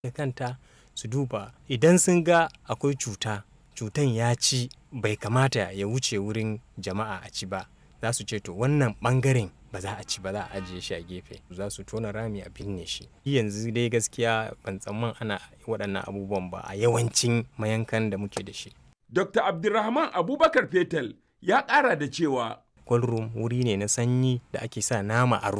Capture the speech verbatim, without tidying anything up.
da kanta su duba idan sun ga akwai cuta cutan ya ci bai kamata ya wuce wurin jama'a a ci ba, za su ce to wannan bangaren ba za a ci ba, za a ajiye shi a gefe, za su tona rami a binne shi. Yanzu dai gaskiya ban tsamman ana waɗannan abubuwan ba a yawancin mayankan da muke da shi. Dokta Abdulrahman Abubakar Fetel ya ƙara da cewa cold room wuri ne na sanyi da ake sa nama a rufe